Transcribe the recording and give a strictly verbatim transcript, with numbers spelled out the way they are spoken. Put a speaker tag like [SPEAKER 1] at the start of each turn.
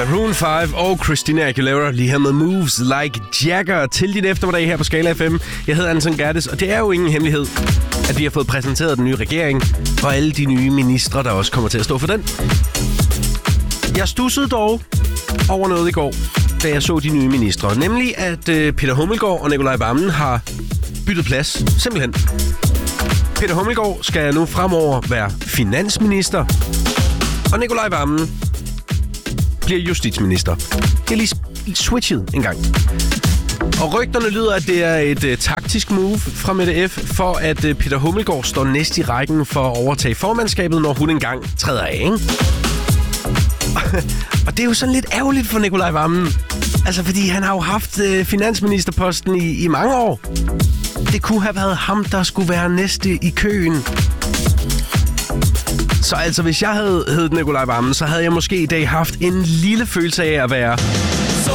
[SPEAKER 1] Maroon fem og Christina Aguilera lige her med Moves Like Jagger til din eftermiddag her på Skala F M. Jeg hedder Anton Gerdes, og det er jo ingen hemmelighed, at vi har fået præsenteret den nye regering og alle de nye ministre, der også kommer til at stå for den. Jeg stussede dog over noget i går, da jeg så de nye ministre. Nemlig, at øh, Peter Hummelgaard og Nicolai Wammen har byttet plads. Simpelthen. Peter Hummelgaard skal nu fremover være finansminister, og Nicolai Wammen bliver justitsminister. Det er lige switchet en gang. Og rygterne lyder, at det er et uh, taktisk move fra Mette F, for at uh, Peter Hummelgaard står næst i rækken for at overtage formandskabet, når hun engang træder af, ikke? Og det er jo sådan lidt ærgerligt for Nicolai Wammen. Altså, fordi han har jo haft uh, finansministerposten i, i mange år. Det kunne have været ham, der skulle være næste i køen. Så altså, hvis jeg havde heddet Nicolai Wammen, så havde jeg måske i dag haft en lille følelse af at være